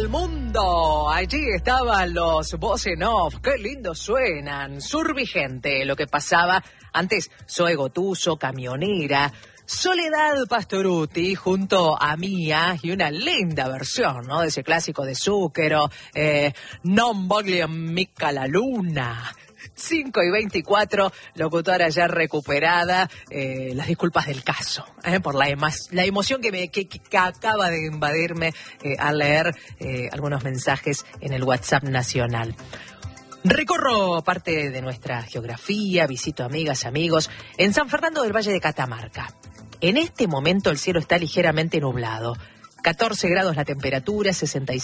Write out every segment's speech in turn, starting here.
al mundo. Allí estaban los voz en off. Qué lindo suenan. Survigente, lo que pasaba antes. Zoe Gotuso, camionera. Soledad Pastorutti junto a Mía y una linda versión, ¿no? De ese clásico de Zúquero. Non voglio mica la luna. 5:24, locutora ya recuperada, las disculpas del caso, por la emoción que acaba de invadirme al leer algunos mensajes en el WhatsApp nacional. Recorro parte de nuestra geografía, visito amigas, amigos, en San Fernando del Valle de Catamarca. En este momento el cielo está ligeramente nublado. 14 grados la temperatura,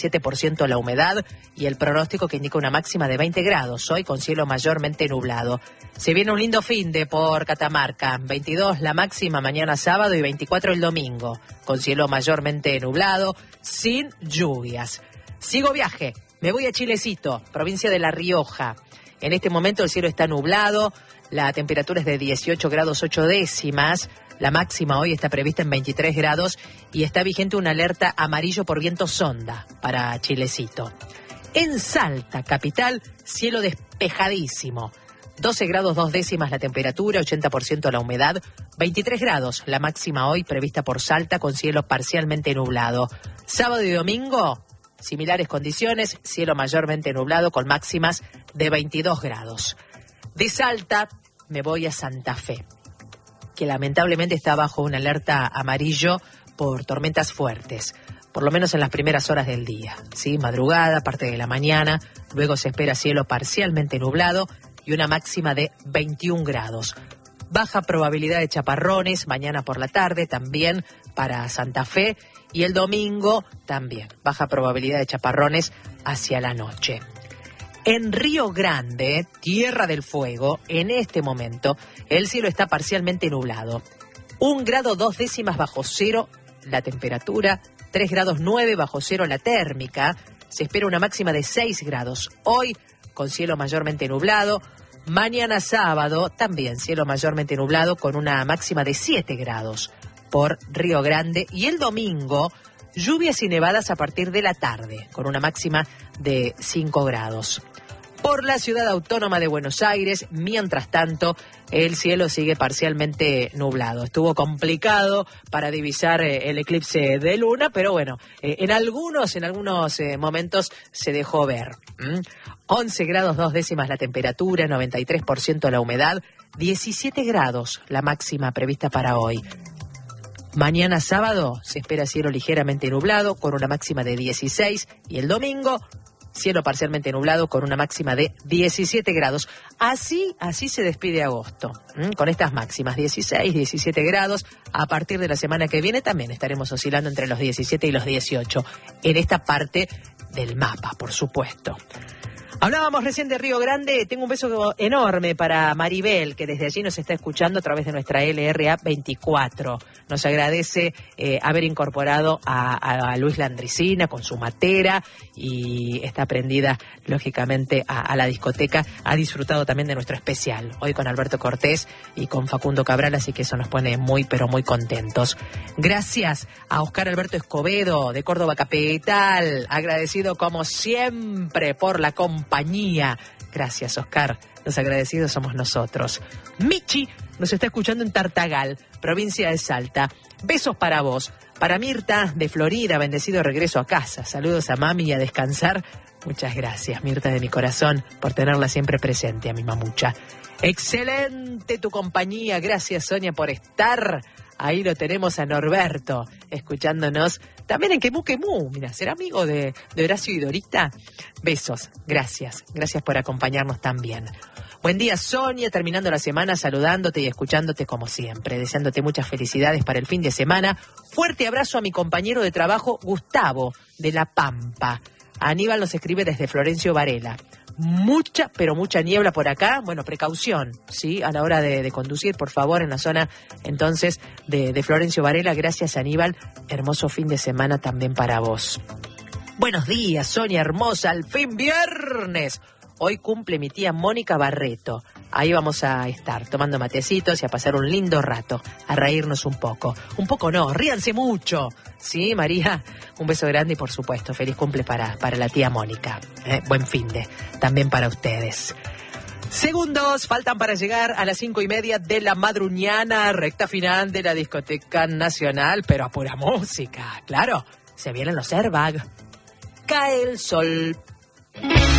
67% la humedad y el pronóstico que indica una máxima de 20 grados, hoy con cielo mayormente nublado. Se viene un lindo finde por Catamarca, 22 la máxima mañana sábado y 24 el domingo, con cielo mayormente nublado, sin lluvias. Sigo viaje, me voy a Chilecito, provincia de La Rioja. En este momento el cielo está nublado, la temperatura es de 18 grados 8 décimas. La máxima hoy está prevista en 23 grados y está vigente una alerta amarillo por viento sonda para Chilecito. En Salta, capital, cielo despejadísimo. 12 grados 2 décimas la temperatura, 80% la humedad, 23 grados la máxima hoy prevista por Salta con cielo parcialmente nublado. Sábado y domingo, similares condiciones, cielo mayormente nublado con máximas de 22 grados. De Salta me voy a Santa Fe, que lamentablemente está bajo una alerta amarillo por tormentas fuertes, por lo menos en las primeras horas del día, ¿sí? Madrugada, parte de la mañana, luego se espera cielo parcialmente nublado y una máxima de 21 grados. Baja probabilidad de chaparrones mañana por la tarde también para Santa Fe y el domingo también, baja probabilidad de chaparrones hacia la noche. En Río Grande, Tierra del Fuego, en este momento, el cielo está parcialmente nublado. 1 grado 2 décimas bajo cero la temperatura, 3 grados 9 bajo cero la térmica. Se espera una máxima de 6 grados. Hoy, con cielo mayormente nublado. Mañana sábado, también cielo mayormente nublado, con una máxima de 7 grados por Río Grande. Y el domingo, lluvias y nevadas a partir de la tarde, con una máxima de 5 grados. Por la ciudad autónoma de Buenos Aires, mientras tanto, el cielo sigue parcialmente nublado. Estuvo complicado para divisar el eclipse de luna, pero bueno, en algunos momentos se dejó ver. 11 grados 2 décimas la temperatura, 93% la humedad, 17 grados la máxima prevista para hoy. Mañana sábado se espera cielo ligeramente nublado con una máxima de 16 y el domingo cielo parcialmente nublado con una máxima de 17 grados. Así se despide agosto, con estas máximas, 16, 17 grados. A partir de la semana que viene también estaremos oscilando entre los 17 y los 18, en esta parte del mapa, por supuesto. Hablábamos recién de Río Grande. Tengo un beso enorme para Maribel, que desde allí nos está escuchando a través de nuestra LRA 24. Nos agradece haber incorporado a Luis Landricina con su matera y está prendida, lógicamente, a la discoteca. Ha disfrutado también de nuestro especial, hoy con Alberto Cortés y con Facundo Cabral, así que eso nos pone muy, pero muy contentos. Gracias a Oscar Alberto Escobedo, de Córdoba Capital, agradecido como siempre por la compañía. Gracias, Oscar. Los agradecidos somos nosotros. Michi nos está escuchando en Tartagal, provincia de Salta. Besos para vos. Para Mirta, de Florida, bendecido regreso a casa. Saludos a mami y a descansar. Muchas gracias, Mirta, de mi corazón, por tenerla siempre presente, a mi mamucha. Excelente tu compañía. Gracias, Sonia, por estar. Ahí lo tenemos a Norberto, escuchándonos también en Quemú Quemú. Mira, ¿será amigo de Horacio y Dorita? Besos, gracias por acompañarnos también. Buen día, Sonia, terminando la semana saludándote y escuchándote como siempre, deseándote muchas felicidades para el fin de semana. Fuerte abrazo a mi compañero de trabajo, Gustavo, de La Pampa. Aníbal nos escribe desde Florencio Varela. Mucha, pero mucha niebla por acá. Bueno, precaución, ¿sí? A la hora de conducir, por favor, en la zona, entonces, de Florencio Varela. Gracias, Aníbal. Hermoso fin de semana también para vos. Buenos días, Sonia hermosa. Al fin viernes. Hoy cumple mi tía Mónica Barreto. Ahí vamos a estar tomando matecitos y a pasar un lindo rato, a reírnos un poco. Un poco no, ríanse mucho. Sí, María, un beso grande y por supuesto, feliz cumple para la tía Mónica. Buen finde, también para ustedes. Segundos faltan para llegar a las 5:30 de la madruñana, recta final de la discoteca nacional, pero a pura música, claro, se vienen los Airbag. Cae el sol.